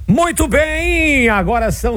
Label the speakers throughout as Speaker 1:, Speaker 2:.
Speaker 1: Muito bem, agora são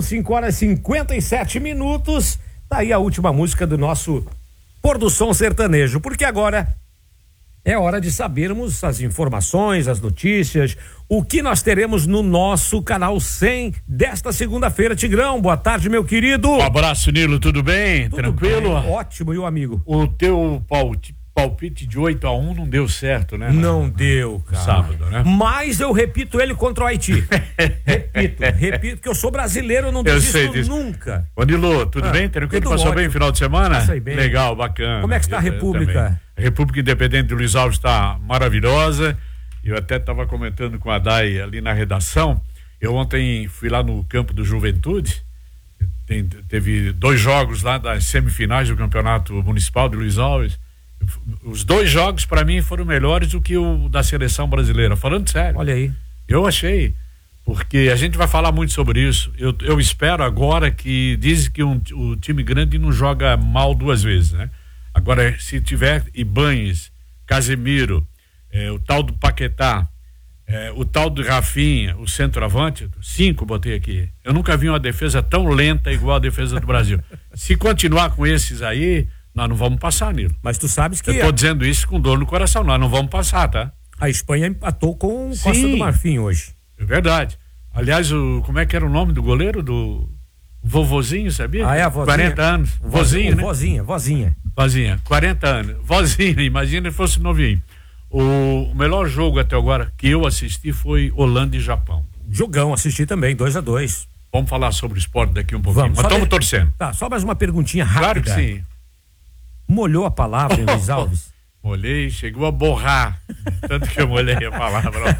Speaker 1: 5h57. Tá aí a última música do nosso Pôr do Som Sertanejo, porque agora é hora de sabermos as informações, as notícias, o que nós teremos no nosso canal 100 desta segunda-feira. Tigrão, boa tarde, meu querido.
Speaker 2: Um abraço, Nilo, tudo bem?
Speaker 1: Tudo
Speaker 2: Tranquilo?
Speaker 1: Bem, ótimo, e o amigo?
Speaker 2: O teu palpite de 8-1 não deu certo, né?
Speaker 1: Não deu, cara.
Speaker 2: Sábado, né?
Speaker 1: Mas eu repito ele contra o Haiti. repito, que eu sou brasileiro, eu não desisto nunca.
Speaker 2: Ô, Nilo, tudo bem? Tranquilo?
Speaker 1: Tudo
Speaker 2: Passou
Speaker 1: ótimo.
Speaker 2: bem o final de semana?
Speaker 1: Passei bem.
Speaker 2: Legal, bacana.
Speaker 1: Como é que está a República?
Speaker 2: Também. A República Independente de Luiz Alves está maravilhosa. Eu até estava comentando com a Day ali na redação. Eu ontem fui lá no campo do Juventude. Teve 2 jogos lá das semifinais do Campeonato Municipal de Luiz Alves. Os 2 jogos para mim foram melhores do que o da seleção brasileira, falando sério.
Speaker 1: Olha aí.
Speaker 2: Eu achei, porque a gente vai falar muito sobre isso. Eu espero agora que diz que o time grande não joga mal 2 vezes, né? Agora, se tiver Ibañez, Casemiro, o tal do Paquetá, o tal do Rafinha, o centroavante, 5 botei aqui. Eu nunca vi uma defesa tão lenta igual a defesa do Brasil. Se continuar com esses aí, nós não vamos passar, Nilo.
Speaker 1: Mas tu sabes que...
Speaker 2: Eu tô dizendo isso com dor no coração, nós não vamos passar, tá?
Speaker 1: A Espanha empatou com o Costa do Marfim hoje.
Speaker 2: É verdade. Aliás, como é que era o nome do goleiro? Do vovozinho, sabia?
Speaker 1: Ah, é a vozinha.
Speaker 2: 40 anos. Vozinho, né?
Speaker 1: Vozinha.
Speaker 2: 40 anos. Vozinho, imagina se fosse novinho. O melhor jogo até agora que eu assisti foi Holanda e Japão.
Speaker 1: Jogão, assisti também, 2-2.
Speaker 2: Vamos falar sobre o esporte daqui um pouquinho.
Speaker 1: Vamos,
Speaker 2: mas estamos torcendo.
Speaker 1: Tá, só mais uma perguntinha rápida.
Speaker 2: Claro que sim.
Speaker 1: Molhou a palavra, hein, Luiz Alves?
Speaker 2: Molhei, chegou a borrar. Tanto que eu molhei a palavra.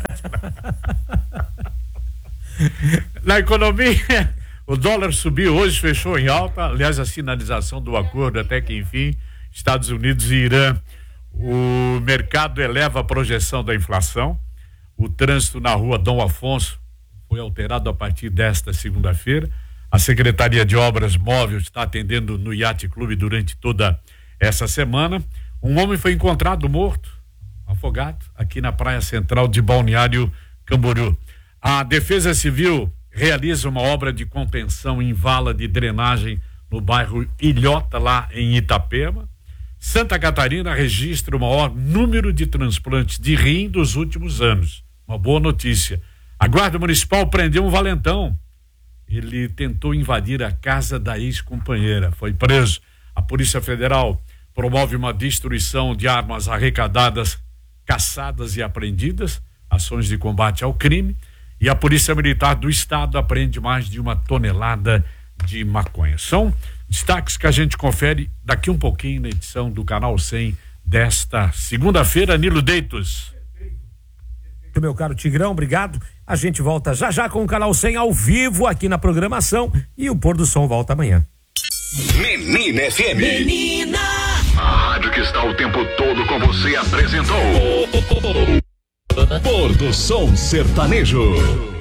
Speaker 2: Na economia, o dólar subiu hoje, fechou em alta. Aliás, a sinalização do acordo até que enfim, Estados Unidos e Irã. O mercado eleva a projeção da inflação. O trânsito na rua Dom Afonso foi alterado a partir desta segunda-feira. A Secretaria de Obras Móveis está atendendo no Yacht Clube durante toda essa semana. Um homem foi encontrado morto, afogado, aqui na praia central de Balneário Camboriú. A Defesa Civil realiza uma obra de contenção em vala de drenagem no bairro Ilhota, lá em Itapema. Santa Catarina registra o maior número de transplantes de rim dos últimos anos. Uma boa notícia. A Guarda Municipal prendeu um valentão. Ele tentou invadir a casa da ex-companheira. Foi preso. A Polícia Federal promove uma destruição de armas arrecadadas, caçadas e apreendidas, ações de combate ao crime. E a Polícia Militar do Estado apreende mais de 1 tonelada de maconha. São destaques que a gente confere daqui um pouquinho na edição do Canal 100 desta segunda-feira. Nilo Deitos.
Speaker 1: Meu caro Tigrão, obrigado. A gente volta já com o Canal 100 ao vivo aqui na programação e o Pôr do Som volta amanhã.
Speaker 3: Menina FM.
Speaker 4: Menina!
Speaker 3: A rádio que está o tempo todo com você apresentou
Speaker 4: Pôr do Som Sertanejo.